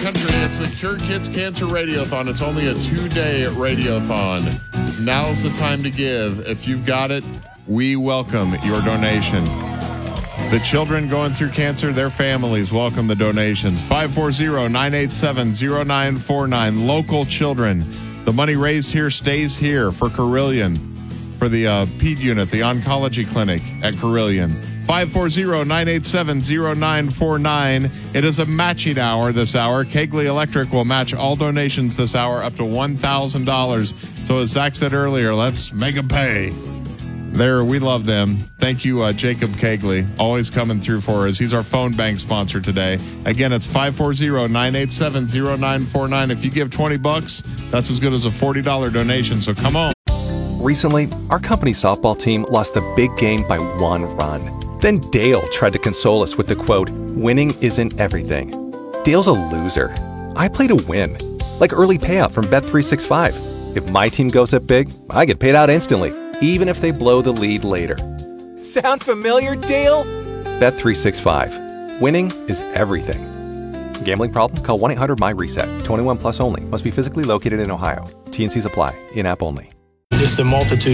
country. It's the Cure Kids Cancer Radiothon. It's only a 2-day radiothon. Now's the time to give. If you've got it, we welcome your donation. The children going through cancer, their families welcome the donations. 540-987-0949. Local children. The money raised here stays here for Carilion, for the PED unit, the oncology clinic at Carilion. 540-987-0949. It is a matching hour this hour. Kegley Electric will match all donations this hour up to $1,000. So as Zach said earlier, let's make them pay. There, we love them. Thank you, Jacob Kegley, always coming through for us. He's our phone bank sponsor today. Again, it's 540-987-0949. If you give $20, that's as good as a $40 donation, so come on. Recently, our company's softball team lost the big game by 1 run. Then Dale tried to console us with the quote, "Winning isn't everything." Dale's a loser. I play to win, like early payout from Bet365. If my team goes up big, I get paid out instantly, even if they blow the lead later. Sound familiar, Dale? Bet365. Winning is everything. Gambling problem? Call 1-800-MY-RESET. 21 plus only. Must be physically located in Ohio. T&Cs apply. In-app only. Just the multitude